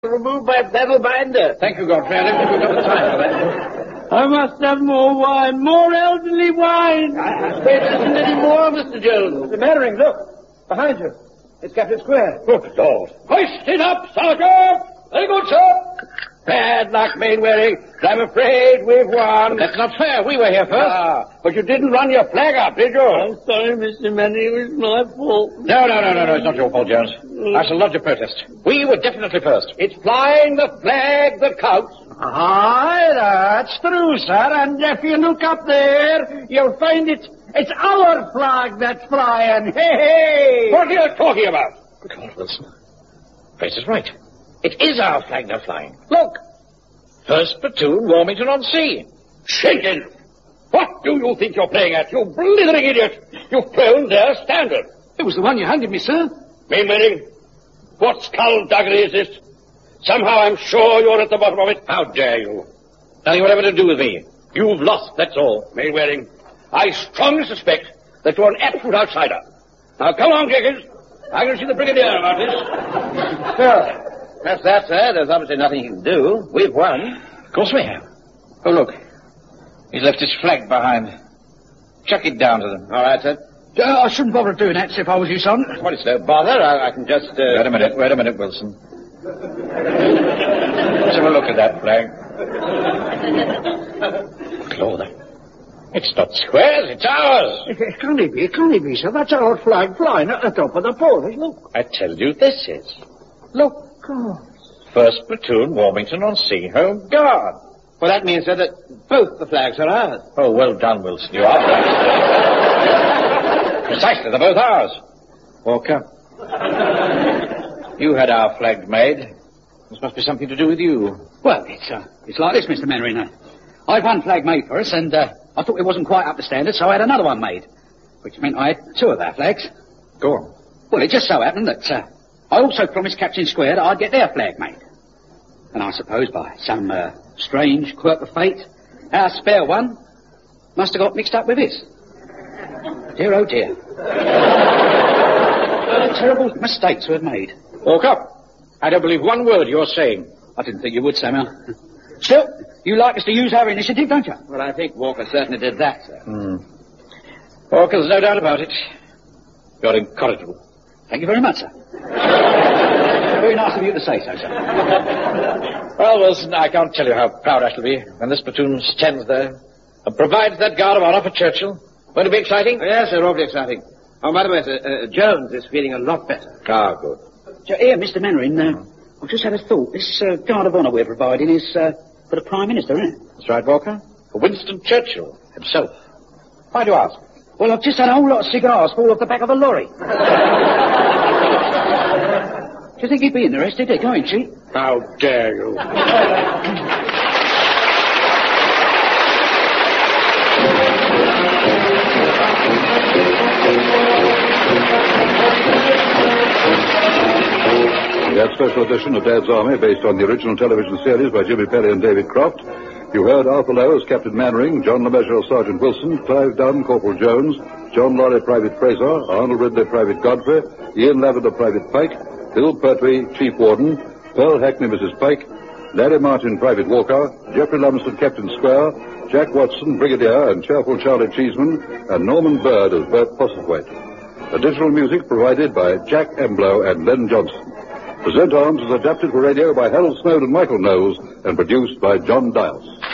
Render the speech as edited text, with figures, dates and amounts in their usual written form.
Removed by Bevel Binder. Thank you, Godfrey. I don't think we've got the time for that. I must have more wine, more elderly wine. I suppose there isn't any more, Mr. Jones. Mr. Mannering, look. Behind you. It's Captain Square. Good Lord. Hoist it up, Sergeant. Very good, sir. Bad luck, Mainwaring. I'm afraid we've won. But that's not fair. We were here first. But you didn't run your flag up, did you? I'm sorry, Mr. Manning. It was my fault. No. It's not your fault, Jones. I shall lodge a protest. We were definitely first. It's flying the flag that counts. Aye, that's true, sir. And if you look up there, you'll find it's our flag that's flying. Hey! What are you talking about? Good Lord, Wilson. Grace is right. It is our flag they're flying. Look. First platoon, Warmington on sea. Shaken! What do you think you're playing at, you blithering idiot? You've flown their standard. It was the one you handed me, sir. Mainwaring, what skullduggery is this? Somehow I'm sure you're at the bottom of it. How dare you? Nothing whatever to do with me. You've lost, that's all. Mainwaring, I strongly suspect that you're an absolute outsider. Now come on, Jenkins. I'm going to see the Brigadier about this. Well, that's that, sir. There's obviously nothing you can do. We've won. Of course we have. Oh, look. He's left his flag behind. Chuck it down to them. All right, sir. I shouldn't bother doing that if I was you, son. Well, it's no bother. I can just... Wait a minute, Wilson. Let's have a look at that flag. Good Lord. It's not squares, it's ours. It can't be, sir. That's our flag flying at the top of the pole. Look. I tell you, this is. Look. God. First platoon, Warmington on sea, home guard. Well, that means, sir, that both the flags are ours. Oh, well done, Wilson. You are right. Precisely, they're both ours. Walker, you had our flag made. This must be something to do with you. Well, it's like this, Mr. Mannering. I had one flag made for us, and I thought it wasn't quite up to standard, so I had another one made, which meant I had two of our flags. Go on. Well, it just so happened that I also promised Captain Square that I'd get their flag made. And I suppose by some strange quirk of fate, our spare one must have got mixed up with his. Dear, oh dear. What a terrible mistake to have made. Walk up. I don't believe one word you're saying. I didn't think you would, Samuel. Still, you like us to use our initiative, don't you? Well, I think Walker certainly did that, sir. Walker, there's no doubt about it. You're incorrigible. Thank you very much, sir. Very nice of you to say so, sir. Well, Wilson, I can't tell you how proud I shall be when this platoon stands there and provides that guard of honor for Churchill. Won't it be exciting? Yes, sir, awfully exciting. Oh, by the way, sir, Jones is feeling a lot better. Ah, good. Here, Mr. Mannering, I've just had a thought. This guard of honor we're providing is for the Prime Minister, isn't it? That's right, Walker. For Winston Churchill himself. Why do you ask? Well, I've just had a whole lot of cigars fall off the back of a lorry. Do you think he'd be interested? Go in, Chief. How dare you? That special edition of Dad's Army, based on the original television series by Jimmy Perry and David Croft. You heard Arthur Lowe as Captain Mannering, John LeMessurier as Sergeant Wilson, Clive Dunn, Corporal Jones, John Laurie, Private Fraser, Arnold Ridley, Private Godfrey, Ian Lavender, Private Pike, Bill Pertwee, Chief Warden, Pearl Hackney, Mrs. Pike, Larry Martin, Private Walker, Geoffrey Lumsden, Captain Square, Jack Watson, Brigadier, and cheerful Charlie Cheeseman, and Norman Bird as Bert Postlethwaite. Additional music provided by Jack Emblow and Len Johnson. Present Arms is adapted for radio by Harold Snowden and Michael Knowles and produced by John Dials.